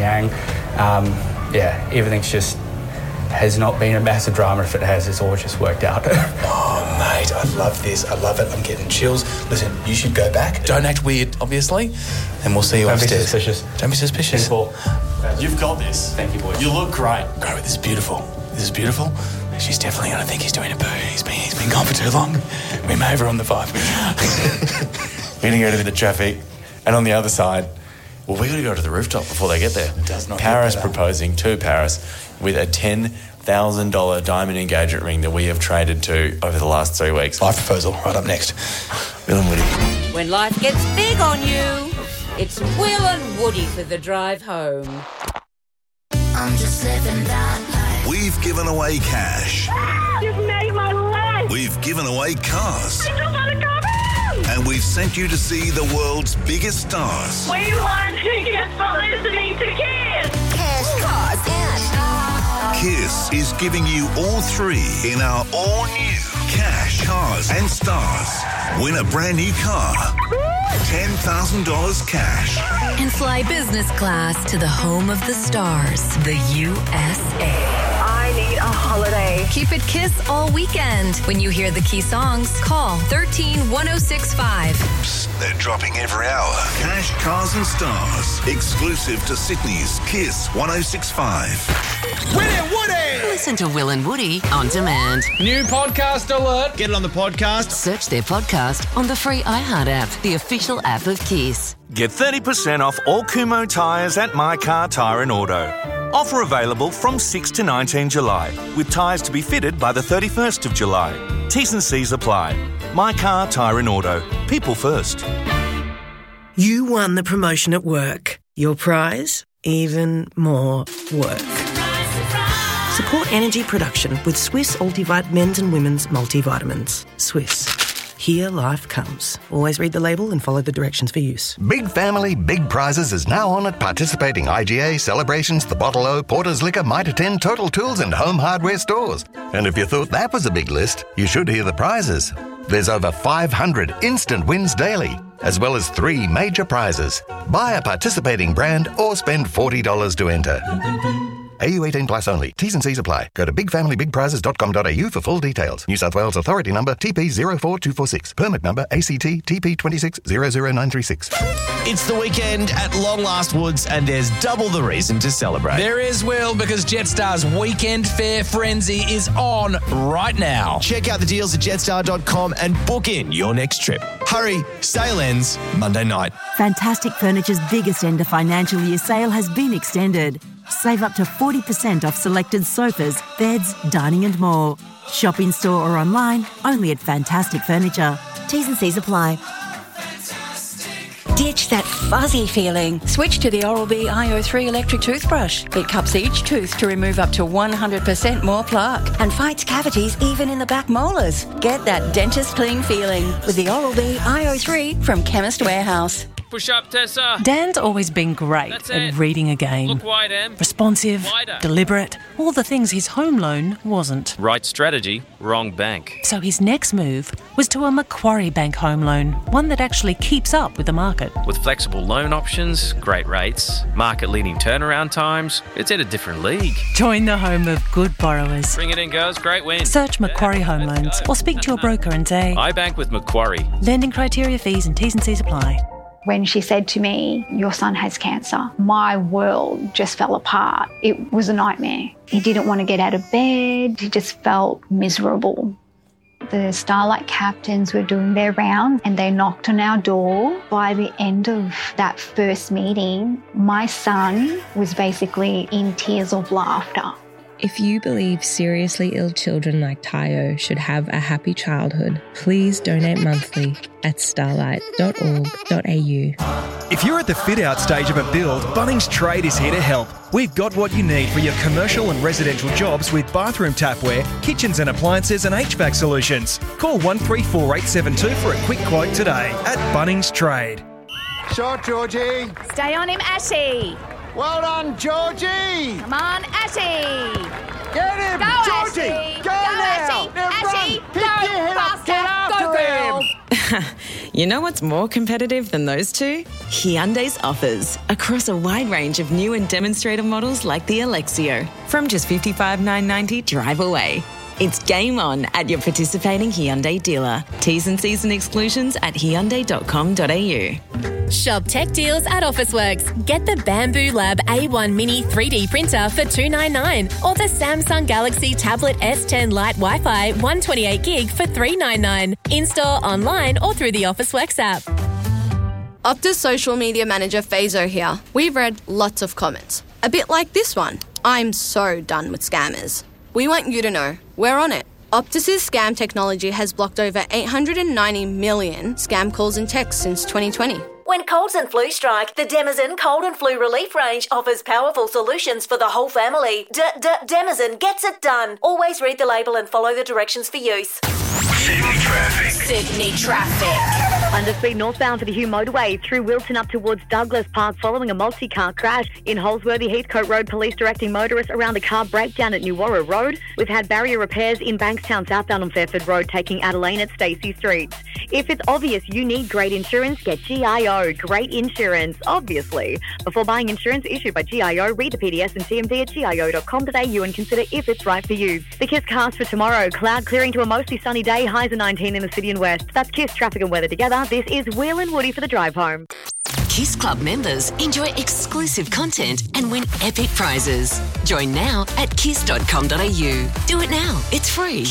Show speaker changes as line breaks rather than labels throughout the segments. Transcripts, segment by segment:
yang. Everything's just has not been a massive drama. If it has, it's all just worked out.
Oh, mate, I love this. I love it. I'm getting chills. Listen, you should go back. Don't act weird, obviously, and we'll see you upstairs. Don't be suspicious. You've got this. Thank you, boys. You look great. Great, this is beautiful. She's definitely going to think he's doing a poo. He's been gone for too long. We may have ruined the vibe. We're going to go to the traffic, and on the other side, well, we got to go to the rooftop before they get there. Does not Paris proposing to Paris with a $10,000 diamond engagement ring that we have traded to over the last 3 weeks. Live proposal right up next. Will and Woody.
When life gets big on you, it's Will and Woody for the drive home.
I'm just living that life.
We've given away cash.
You've made my life.
We've given away cars.
I just want to come home.
And we've sent you to see the world's biggest stars.
We won tickets for listening to Kiss.
Cash, cars, and
Kiss is giving you all three in our all-new Cash, Cars and Stars. Win a brand new car. $10,000 cash.
And fly business class to the home of the stars, the USA.
I need a holiday.
Keep it Kiss all weekend. When you hear the key songs, call 131065.
Psst, they're dropping every hour. Cash, Cars and Stars. Exclusive to Sydney's Kiss 1065.
Will and Woody!
Listen to Will and Woody on demand.
New podcast alert.
Get it on the podcast.
Search their podcast on the free iHeart app, the official app of Kiss.
Get 30% off all Kumho tyres at My Car Tyre and Auto. Offer available from 6 to 19 July, with tyres to be fitted by the 31st of July. T's and C's apply. My Car Tyre and Auto. People first.
You won the promotion at work. Your prize? Even more work. Support energy production with Swiss Ultivite men's and women's multivitamins. Swiss. Here life comes. Always read the label and follow the directions for use.
Big Family, Big Prizes is now on at participating IGA, Celebrations, The Bottle O, Porter's Liquor, Mitre 10, Total Tools and Home Hardware stores. And if you thought that was a big list, you should hear the prizes. There's over 500 instant wins daily, as well as 3 major prizes. Buy a participating brand or spend $40 to enter. AU 18 plus only. T's and C's apply. Go to bigfamilybigprizes.com.au for full details. New South Wales Authority number TP04246. Permit number ACT TP2600936.
It's the weekend at long last, Woods, and there's double the reason to celebrate.
There is, Will, because Jetstar's Weekend Fare Frenzy is on right now.
Check out the deals at jetstar.com and book in your next trip. Hurry, sale ends Monday night.
Fantastic Furniture's biggest end of financial year sale has been extended. Save up to 40% off selected sofas, beds, dining and more. Shop in store or online, only at Fantastic Furniture. T's and C's apply.
Ditch that fuzzy feeling. Switch to the Oral-B IO3 electric toothbrush. It cups each tooth to remove up to 100% more plaque and fights cavities even in the back molars. Get that dentist clean feeling with the Oral-B IO3 from Chemist Warehouse.
Push up, Tessa.
Dan's always been great at reading a game.
Look wide, Em.
Responsive,
Wider.
deliberate, all the things his home loan wasn't.
Right strategy, wrong bank.
So his next move was to a Macquarie Bank home loan, one that actually keeps up with the market.
With flexible loan options, great rates, market-leading turnaround times, it's in a different league.
Join the home of good borrowers.
Bring it in, girls. Great win.
Search Macquarie Home Loans or speak to your broker and say,
I bank with Macquarie.
Lending criteria, fees and T's and C's apply.
When she said to me, your son has cancer, my world just fell apart. It was a nightmare. He didn't want to get out of bed. He just felt miserable. The Starlight captains were doing their rounds and they knocked on our door. By the end of that first meeting, my son was basically in tears of laughter.
If you believe seriously ill children like Tayo should have a happy childhood, please donate monthly at starlight.org.au.
If you're at the fit-out stage of a build, Bunnings Trade is here to help. We've got what you need for your commercial and residential jobs with bathroom tapware, kitchens and appliances and HVAC solutions. Call 134872 for a quick quote today at Bunnings Trade.
Shot, Georgie.
Stay on him, Ashy.
Well done, Georgie.
Come on, Ashy.
Get him,
Go,
Georgie.
Ashy.
Go now.
Ashy.
Now
Ashy.
run. Pick your head up. Get after him.
You know what's more competitive than those two? Hyundai's offers across a wide range of new and demonstrator models like the Alexio. From just $55,990 drive away. It's game on at your participating Hyundai dealer. T's and C's and exclusions at hyundai.com.au.
Shop tech deals at Officeworks. Get the Bamboo Lab A1 Mini 3D printer for $299 or the Samsung Galaxy Tablet S10 Lite Wi-Fi 128GB for $399. In-store, online or through the Officeworks app.
Optus social media manager Fazo here. We've read lots of comments. A bit like this one. I'm so done with scammers. We want you to know, we're on it. Optus's scam technology has blocked over 890 million scam calls and texts since 2020.
When colds and flu strike, the Demazin Cold and Flu Relief range offers powerful solutions for the whole family. Demazin gets it done. Always read the label and follow the directions for use.
Sydney traffic.
Sydney traffic.
Underspeed northbound for the Hume motorway through Wilton up towards Douglas Park following a multi-car crash. In Holsworthy, Heathcote Road, police directing motorists around a car breakdown at New Warra Road. We've had barrier repairs in Bankstown southbound on Fairford Road taking Adeline at Stacey Street. If it's obvious you need great insurance, get GIO. Great insurance, obviously. Before buying insurance issued by GIO, read the PDS and TMD at gio.com.au and consider if it's right for you. The KISS cast for tomorrow. Cloud clearing to a mostly sunny day. Highs of 19 in the city and west. That's KISS traffic and weather together. This is Will and Woody for the drive home.
Kiss Club members enjoy exclusive content and win epic prizes. Join now at kiss.com.au. Do it now. It's free.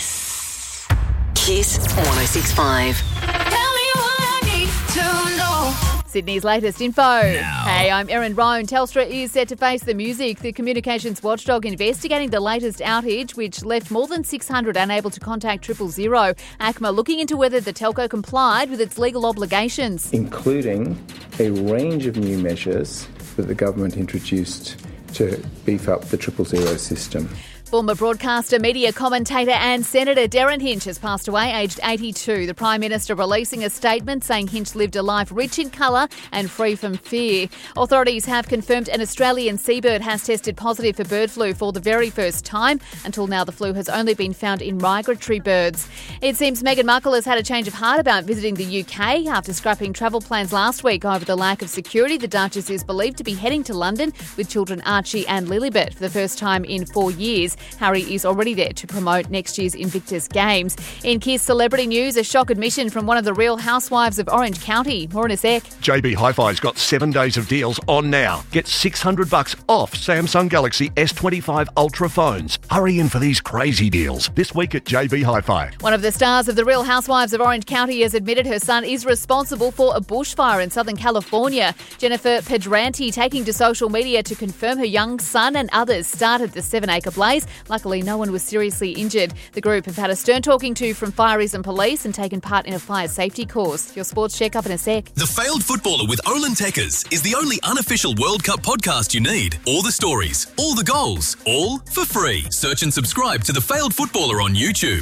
Kiss. Kiss 106.5.
Tell me what I need to know.
Sydney's latest info. Hey, I'm Erin Roan. Telstra is set to face the Music, the communications watchdog, investigating the latest outage, which left more than 600 unable to contact 000. ACMA looking into whether the telco complied with its legal obligations,
including a range of new measures that the government introduced to beef up the 000 system.
Former broadcaster, media commentator and Senator Darren Hinch has passed away, aged 82. The Prime Minister releasing a statement saying Hinch lived a life rich in colour and free from fear. Authorities have confirmed an Australian seabird has tested positive for bird flu for the very first time. Until now, the flu has only been found in migratory birds. It seems Meghan Markle has had a change of heart about visiting the UK. After scrapping travel plans last week over the lack of security, the Duchess is believed to be heading to London with children Archie and Lilibet for the first time in 4 years. Harry is already there to promote next year's Invictus Games. In KISS celebrity news, a shock admission from one of the Real Housewives of Orange County. More in a sec.
JB Hi-Fi's got 7 days of deals on now. Get $600 off Samsung Galaxy S25 Ultra phones. Hurry in for these crazy deals this week at JB Hi-Fi.
One of the stars of the Real Housewives of Orange County has admitted her son is responsible for a bushfire in Southern California. Jennifer Pedranti taking to social media to confirm her young son and others started the 7-acre blaze. Luckily, no one was seriously injured. The group have had a stern talking to from fireys and police and taken part in a fire safety course. Your sports check up in a sec.
The Failed Footballer with Olin Tekkers is the only unofficial World Cup podcast you need. All the stories, all the goals, all for free. Search and subscribe to The Failed Footballer on YouTube.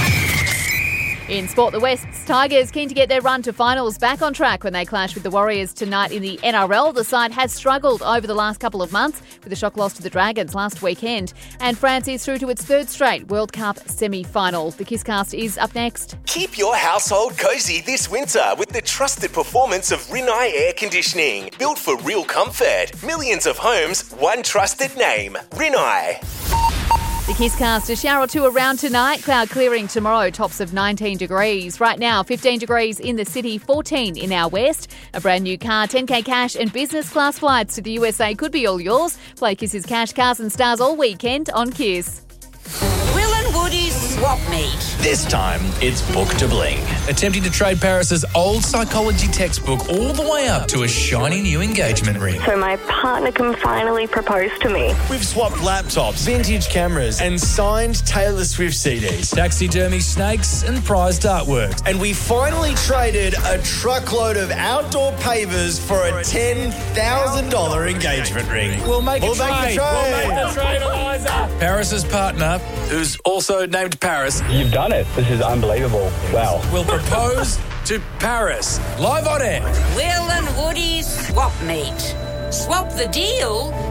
In sport, the West's Tigers keen to get their run to finals back on track when they clash with the Warriors tonight in the NRL. The side has struggled over the last couple of months with a shock loss to the Dragons last weekend. And France is through to its third straight World Cup semi-final. The KISScast is up next.
Keep your household cosy this winter with the trusted performance of Rinnai Air Conditioning. Built for real comfort. Millions of homes, one trusted name. Rinnai.
The KISScast, a shower or two around tonight. Cloud clearing tomorrow, tops of 19 degrees. Right now, 15 degrees in the city, 14 in our west. A brand new car, 10k cash and business class flights to the USA could be all yours. Play Kiss's Cash, Cars and Stars all weekend on KISS.
Will and Woody's Swap Meet.
This time, it's Book to Bling. Attempting to trade Paris's old psychology textbook all the way up to a shiny new engagement ring.
So my partner can finally propose to me.
We've swapped laptops, vintage cameras, and signed Taylor Swift CDs.
Taxidermy snakes and prized artworks.
And we finally traded a truckload of outdoor pavers for a $10,000 engagement ring.
We'll make a trade.
We'll
make the trade, Eliza. Paris's partner, who's also named Paris.
You've done it. This is unbelievable. Wow.
Will propose to Paris. Live on air.
Will and Woody's Swap Meet. Swap the deal,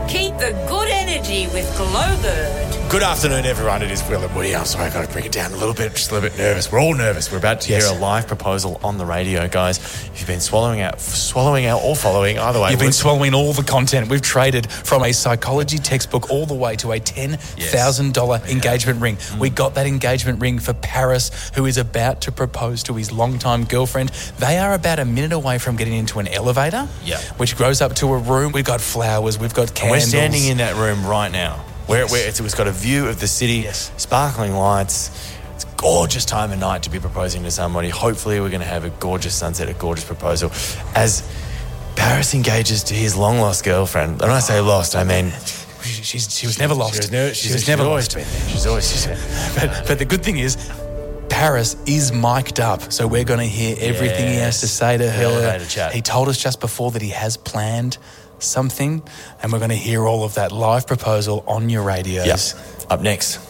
Keep the good energy with Glowbird.
Good afternoon, everyone. It is Will and Woody. I'm sorry, I've got to bring it down a little bit. Just a little bit nervous. We're all nervous. We're about to hear a live proposal on the radio, guys. If you've been swallowing out or following, either way.
You've been swallowing all the content. We've traded from a psychology textbook all the way to a $10,000 engagement ring. We got that engagement ring for Paris, who is about to propose to his longtime girlfriend. They are about a minute away from getting into an elevator, which goes up to a room. We've got flowers. We've got candles.
We're standing in that room right now. It's got a view of the city, sparkling lights. It's a gorgeous time of night to be proposing to somebody. Hopefully we're going to have a gorgeous sunset, a gorgeous proposal. As Paris engages to his long-lost girlfriend. When I say lost, I mean...
She was never lost.
She was never lost. She's always been there.
But the good thing is, Paris is mic'd up, so we're going to hear everything he has to say to her. He told us just before that he has planned something, and we're going to hear all of that live proposal on your radios.
Up next.